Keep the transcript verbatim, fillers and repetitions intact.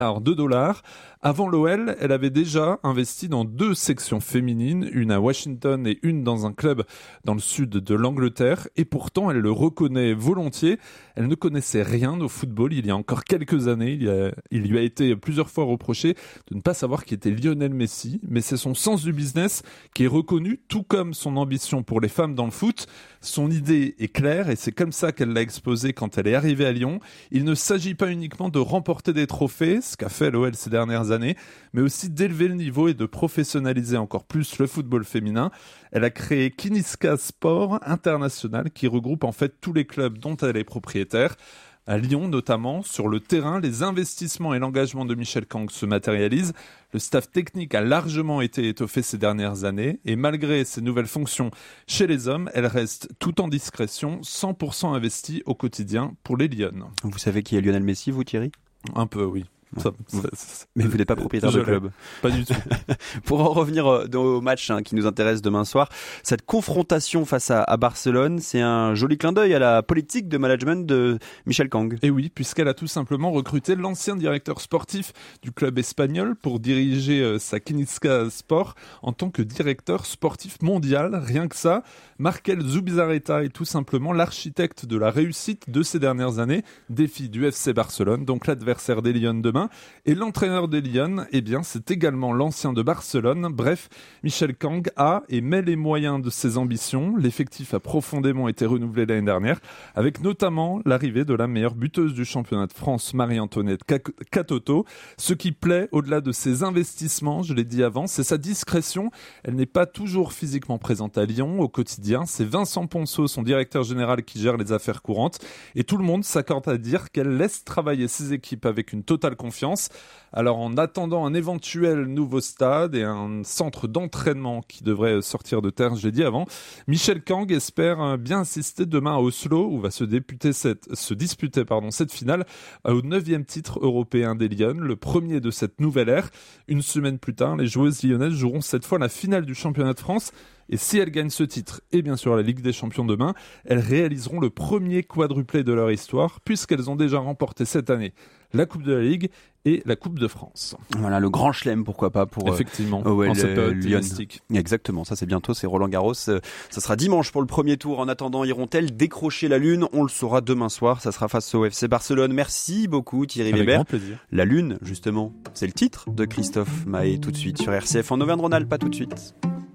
de dollars. Avant l'O L, elle avait déjà investi dans deux sections féminines, une à Washington et une dans un club dans le sud de l'Angleterre, et pourtant elle le reconnaît volontiers, elle ne connaissait rien au football il y a encore quelques années, il, y a, il lui a été plusieurs fois reproché de ne pas savoir qui était Lionel Messi, mais c'est son sens du business qui est reconnu, tout comme son ambition pour les femmes dans le foot. Son idée est claire et c'est comme ça qu'elle l'a exposé quand elle est arrivée à Lyon. Il ne s'agit pas uniquement de remporter des trophées, ce qu'a fait l'O L ces dernières années, mais aussi d'élever le niveau et de professionnaliser encore plus le football féminin. Elle a créé Kiniska Sport International qui regroupe en fait tous les clubs dont elle est propriétaire. À Lyon notamment, sur le terrain, les investissements et l'engagement de Michel Kang se matérialisent. Le staff technique a largement été étoffé ces dernières années et malgré ses nouvelles fonctions chez les hommes, elle reste tout en discrétion, cent pour cent investie au quotidien pour les Lyonnes. Vous savez qui est Lionel Messi, vous Thierry ? Un peu, oui. Ouais. Ça, ça, ça, mais vous n'êtes pas propriétaire de club. Pas du tout. Pour en revenir au match hein, qui nous intéresse demain soir, cette confrontation face à, à Barcelone, c'est un joli clin d'œil à la politique de management de Michel Kang. Et oui, puisqu'elle a tout simplement recruté l'ancien directeur sportif du club espagnol pour diriger euh, sa Kiniska Sport en tant que directeur sportif mondial. Rien que ça, Markel Zubizarreta est tout simplement l'architecte de la réussite de ces dernières années, défi du F C Barcelone, donc l'adversaire des Lions demain. Et l'entraîneur des Lions, eh bien, c'est également l'ancien de Barcelone. Bref, Michel Kang a et met les moyens de ses ambitions. L'effectif a profondément été renouvelé l'année dernière, avec notamment l'arrivée de la meilleure buteuse du championnat de France, Marie-Antoinette Katoto. Ce qui plaît, au-delà de ses investissements, je l'ai dit avant, c'est sa discrétion. Elle n'est pas toujours physiquement présente à Lyon au quotidien. C'est Vincent Ponceau, son directeur général, qui gère les affaires courantes. Et tout le monde s'accorde à dire qu'elle laisse travailler ses équipes avec une totale confiance. Alors en attendant un éventuel nouveau stade et un centre d'entraînement qui devrait sortir de terre, je l'ai dit avant, Michel Kang espère bien assister demain à Oslo où va se, députer cette, se disputer pardon, cette finale au neuvième titre européen des Lions, le premier de cette nouvelle ère. Une semaine plus tard, les joueuses lyonnaises joueront cette fois la finale du championnat de France. Et si elles gagnent ce titre, et bien sûr la Ligue des Champions demain, elles réaliseront le premier quadruplé de leur histoire, puisqu'elles ont déjà remporté cette année la Coupe de la Ligue et la Coupe de France. Voilà, le grand chelem, pourquoi pas, pour Effectivement, euh, O L, en cette période Lyon. tennistique. Exactement, ça c'est bientôt, c'est Roland Garros. Ça sera dimanche pour le premier tour. En attendant, iront-elles décrocher la Lune ? On le saura demain soir, ça sera face au F C Barcelone. Merci beaucoup Thierry Avec Weber. Grand plaisir. La Lune, justement, c'est le titre de Christophe Mahé tout de suite sur R C F en Auvergne-Rhône-Alpes, pas tout de suite.